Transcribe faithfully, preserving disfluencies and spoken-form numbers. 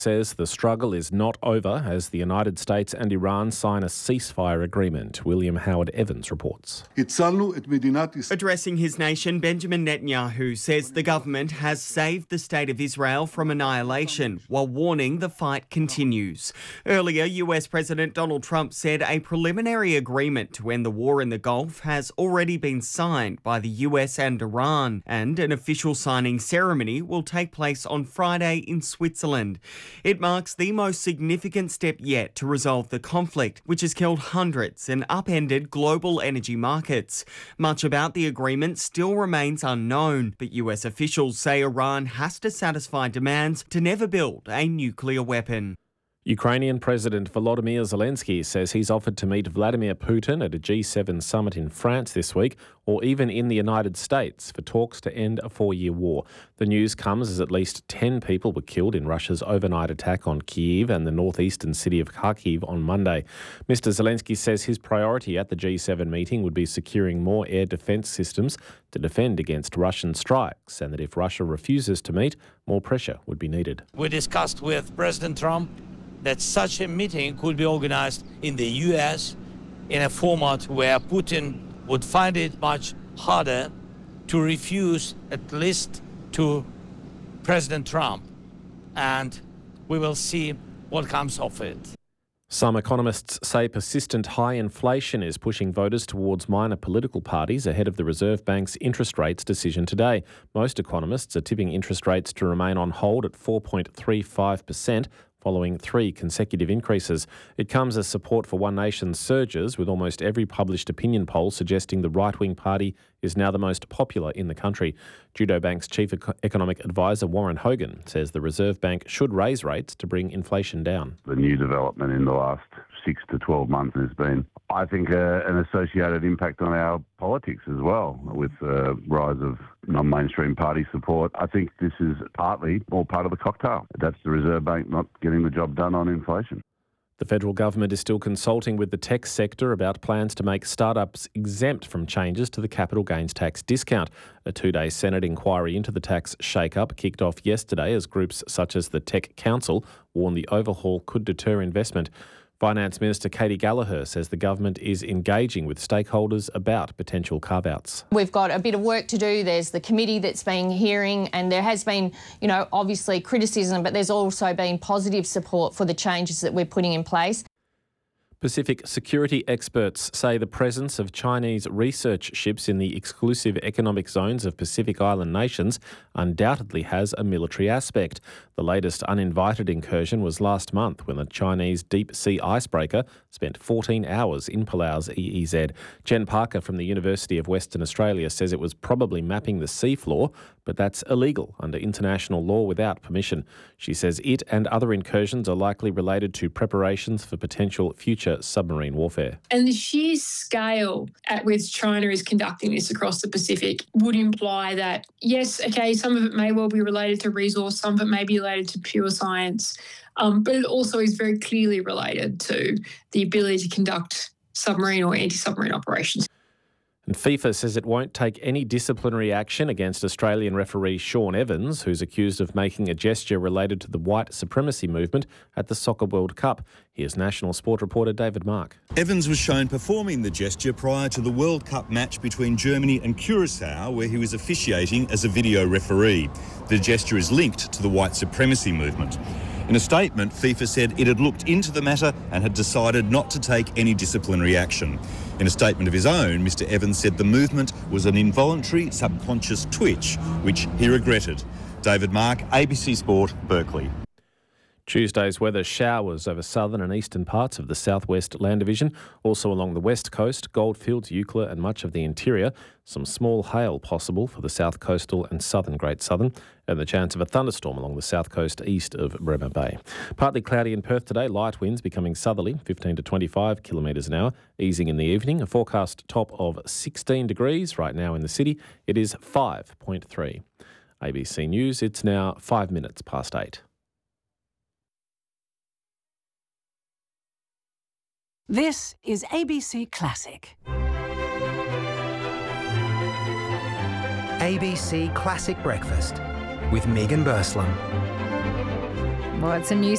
says the struggle is not over as the United States and Iran sign a ceasefire agreement. William Howard Evans reports. Addressing his nation, Benjamin Netanyahu says the government has saved the state of Israel from annihilation while warning the fight continues. Earlier, U S President Donald Trump said a preliminary agreement to end the war in the Gulf has already been signed by the U S and Iran, and an official signing ceremony will take place on Friday in Switzerland. It marks the most significant step yet to resolve the conflict, which has killed hundreds and upended global energy markets. Much about the agreement still remains unknown, but U S officials say Iran has to satisfy demands to never build a nuclear weapon. Ukrainian President Volodymyr Zelensky says he's offered to meet Vladimir Putin at a G seven summit in France this week, or even in the United States, for talks to end a four-year war. The news comes as at least ten people were killed in Russia's overnight attack on Kyiv and the northeastern city of Kharkiv on Monday. Mister Zelensky says his priority at the G seven meeting would be securing more air defence systems to defend against Russian strikes, and that if Russia refuses to meet, more pressure would be needed. We discussed with President Trump that such a meeting could be organized in the U S in a format where Putin would find it much harder to refuse, at least to President Trump. And we will see what comes of it. Some economists say persistent high inflation is pushing voters towards minor political parties ahead of the Reserve Bank's interest rates decision today. Most economists are tipping interest rates to remain on hold at four point three five percent, following three consecutive increases. It comes as support for One Nation surges, with almost every published opinion poll suggesting the right-wing party is now the most popular in the country. Judo Bank's chief economic advisor Warren Hogan says the Reserve Bank should raise rates to bring inflation down. The new development in the last six to twelve months has been, I think, uh, an associated impact on our politics as well, with the uh, rise of non-mainstream party support. I think this is partly all part of the cocktail. That's the Reserve Bank not getting the job done on inflation. The federal government is still consulting with the tech sector about plans to make startups exempt from changes to the capital gains tax discount. A two-day Senate inquiry into the tax shake-up kicked off yesterday as groups such as the Tech Council warn the overhaul could deter investment. Finance Minister Katie Gallagher says the government is engaging with stakeholders about potential carve-outs. We've got a bit of work to do. There's the committee that's been hearing, and there has been, you know, obviously criticism, but there's also been positive support for the changes that we're putting in place. Pacific security experts say the presence of Chinese research ships in the exclusive economic zones of Pacific Island nations undoubtedly has a military aspect. The latest uninvited incursion was last month when the Chinese deep-sea icebreaker spent fourteen hours in Palau's E E Z. Jen Parker from the University of Western Australia says it was probably mapping the seafloor, but that's illegal under international law without permission. She says it and other incursions are likely related to preparations for potential future submarine warfare. And the sheer scale at which China is conducting this across the Pacific would imply that, yes, okay, some of it may well be related to resource, some of it may be related to pure science, um, but it also is very clearly related to the ability to conduct submarine or anti-submarine operations. And FIFA says it won't take any disciplinary action against Australian referee Sean Evans, who's accused of making a gesture related to the white supremacy movement at the Soccer World Cup. Here's national sport reporter David Mark. Evans was shown performing the gesture prior to the World Cup match between Germany and Curacao, where he was officiating as a video referee. The gesture is linked to the white supremacy movement. In a statement, FIFA said it had looked into the matter and had decided not to take any disciplinary action. In a statement of his own, Mister Evans said the movement was an involuntary subconscious twitch, which he regretted. David Mark, A B C Sport, Berkeley. Tuesday's weather: showers over southern and eastern parts of the southwest land division, also along the west coast, Goldfields, Eucla and much of the interior. Some small hail possible for the south coastal and southern Great Southern, and the chance of a thunderstorm along the south coast east of Bremer Bay. Partly cloudy in Perth today, light winds becoming southerly, fifteen to twenty-five kilometres an hour, easing in the evening. A forecast top of sixteen degrees right now in the city. It is five point three. A B C News, it's now five minutes past eight. This is A B C Classic. A B C Classic Breakfast with Megan Burslam. Well, it's a new